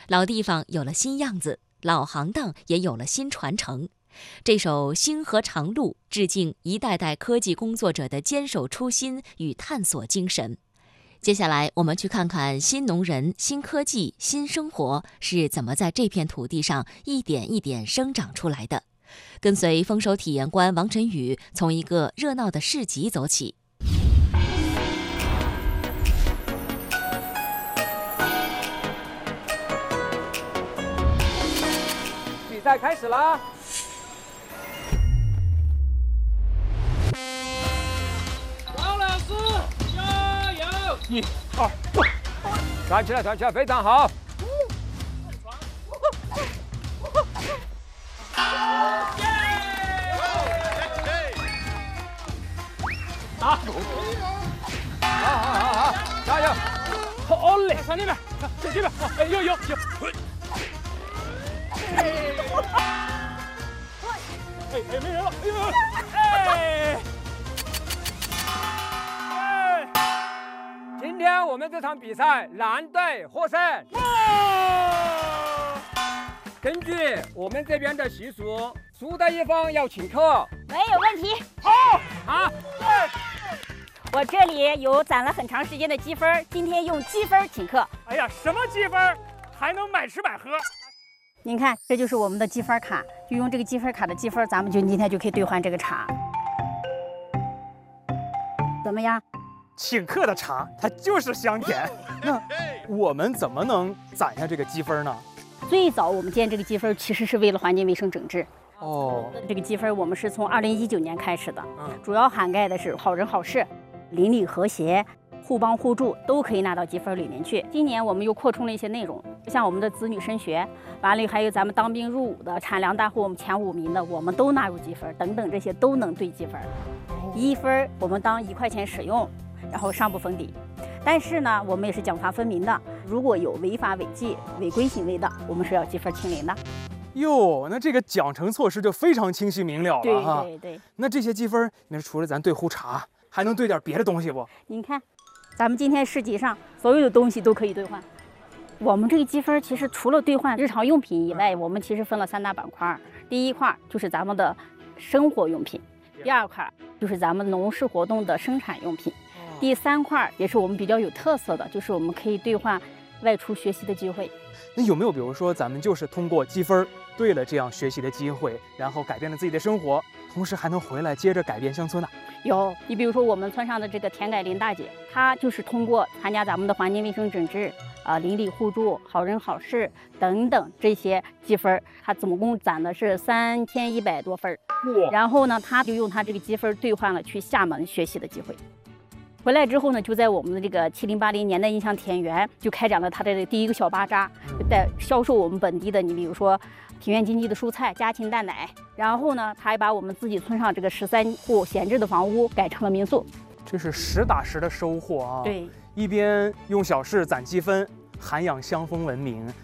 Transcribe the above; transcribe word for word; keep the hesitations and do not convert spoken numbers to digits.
老地方有了新样子，老行当也有了新传承。这首《星河长路》致敬一代代科技工作者的坚守初心与探索精神。接下来，我们去看看新农人、新科技、新生活是怎么在这片土地上一点一点生长出来的。跟随丰收体验官王晨宇，从一个热闹的市集走起。 比赛开始啦！王老师，加油！一、二、团起来，团起来，非常好！打！好好好好，加油！好嘞，往那边，这这边，哎，有有有。哎哎，没人了！哎呦，哎哎！今天我们这场比赛，蓝队获胜。根据我们这边的习俗，输的一方要请客。 没有问题。 好，好，对。 我这里有攒了很长时间的积分，今天用积分请客。 哎呀，什么积分？还能买吃买喝？ 您看，这就是我们的积分卡，就用这个积分卡的积分，咱们就今天就可以兑换这个茶。怎么样？ 请客的茶，它就是香甜。那我们怎么能攒下这个积分呢？ 最早我们建这个积分，其实是为了环境卫生整治。 哦， 这个积分我们是从二零一九年开始的， 嗯， 主要涵盖的是好人好事、邻里和谐、互帮互助，都可以拿到积分里面去。今年我们又扩充了一些内容，像我们的子女升学，完了还有咱们当兵入伍的、产粮大户我们前五名的，我们都纳入积分，等等这些都能兑积分。一分我们当一块钱使用，然后上不封底。但是呢，我们也是奖罚分明的，如果有违法违纪、违规行为的，我们是要积分清零的。 哟，那这个奖惩措施就非常清晰明了了哈。 对对对。 那这些积分，你说除了咱兑壶茶，还能兑点别的东西不？ 您看，咱们今天市集上所有的东西都可以兑换。我们这个积分其实除了兑换日常用品以外，我们其实分了三大板块。第一块就是咱们的生活用品，第二块就是咱们农事活动的生产用品，第三块也是我们比较有特色的，就是我们可以兑换外出学习的机会。 那有没有比如说咱们就是通过积分兑了这样学习的机会，然后改变了自己的生活，同时还能回来接着改变乡村呢？ 有，你比如说我们村上的这个田改林大姐，她就是通过参加咱们的环境卫生整治、啊、呃、邻里互助、好人好事等等这些积分，她总共攒的是三千一百多分。然后呢，她就用她这个积分兑换了去厦门学习的机会。回来之后呢，就在我们的这个七零八零年代印象田园就开展了他的第一个小巴扎，就在销售我们本地的，你比如说田园经济的蔬菜、家禽蛋奶。然后呢，他还把我们自己村上这个十三户闲置的房屋改成了民宿。 这是实打实的收获啊！ 对， 一边用小事攒积分，涵养乡风文明，